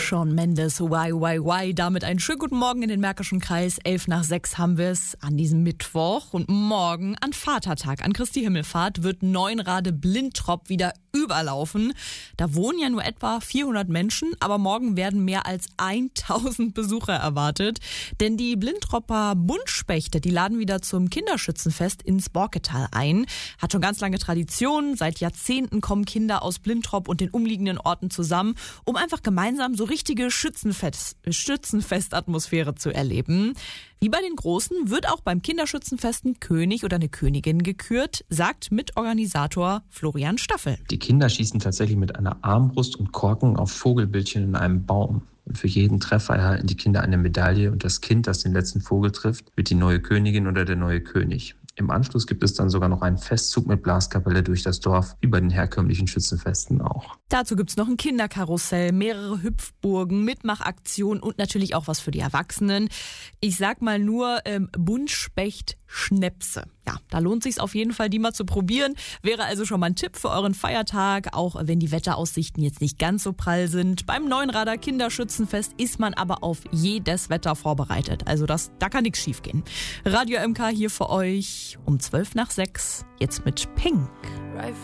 Shawn Mendes, Why. Damit einen schönen guten Morgen in den Märkischen Kreis. 5:11 haben wir es an diesem Mittwoch. Und morgen an Vatertag, an Christi Himmelfahrt, wird Neuenrade Blintrop wieder überlaufen. Da wohnen ja nur etwa 400 Menschen, aber morgen werden mehr als 1000 Besucher erwartet. Denn die Blintropper Buntspechte, die laden wieder zum Kinderschützenfest ins Borketal ein. Hat schon ganz lange Tradition. Seit Jahrzehnten kommen Kinder aus Blintrop und den umliegenden Orten zusammen, um einfach gemeinsam so richtige Schützenfestatmosphäre zu erleben. Wie bei den Großen wird auch beim Kinderschützenfest ein König oder eine Königin gekürt, sagt Mitorganisator Florian Staffel. Die Kinder schießen tatsächlich mit einer Armbrust und Korken auf Vogelbildchen in einem Baum. Und für jeden Treffer erhalten die Kinder eine Medaille und das Kind, das den letzten Vogel trifft, wird die neue Königin oder der neue König. Im Anschluss gibt es dann sogar noch einen Festzug mit Blaskapelle durch das Dorf, wie bei den herkömmlichen Schützenfesten auch. Dazu gibt's noch ein Kinderkarussell, mehrere Hüpfburgen, Mitmachaktionen und natürlich auch was für die Erwachsenen. Ich sag mal nur Buntspecht-Schnäpse. Ja, da lohnt sich's auf jeden Fall, die mal zu probieren. Wäre also schon mal ein Tipp für euren Feiertag, auch wenn die Wetteraussichten jetzt nicht ganz so prall sind. Beim Neuenrader Kinderschützenfest ist man aber auf jedes Wetter vorbereitet. Also da kann nichts schief gehen. Radio MK hier für euch um 5:12, jetzt mit Pink.